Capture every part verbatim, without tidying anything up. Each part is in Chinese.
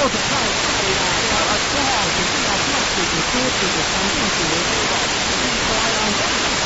就太快啦，啊啊，这吼就是后边做着做着就环境就会好咯，是快啊，我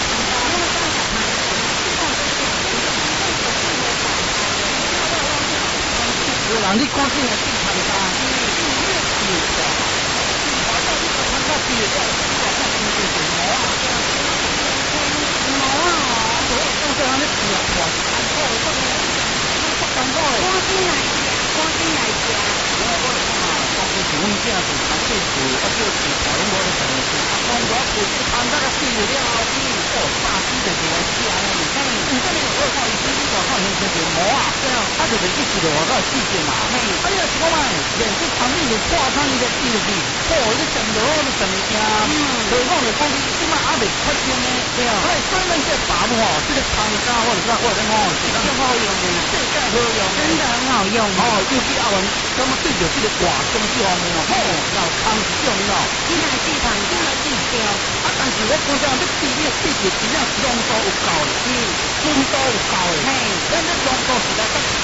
有人你赶紧来去参加，是的，我到你个参加毕业了，我看真正是毛啊，毛啊，我到这样你吃啊，哇，难过，我不难过诶，赶紧来，赶紧来吃。我我就讲啊，当时是阮囝是开始做，啊叫做台湾我咧上做，啊讲我做参加个毕业了后，哦，炸鸡就是来吃呢，嘿，唔过呢，我看伊生意大看形成就毛啊，对啊，啊就是一直就话个事情嘛，嘿，啊你若是讲啊，连这产品就破产伊个丢去，哦，你赚落你赚物件，嗯，所以讲就讲你即马还未发生呢，对啊，所以所以咱这爸母吼，这个参加或者是我咧讲，是真好用的，世界好用，真的很好用，哦，尤其阿文，咁啊对着这个外中这方面哦，吼，然后康是种哦，你来地方，你来地方，啊，但是我讲啥，你地你地就真正浓度有够的，嗯，温度有够的，嘿，咱这浓度实在较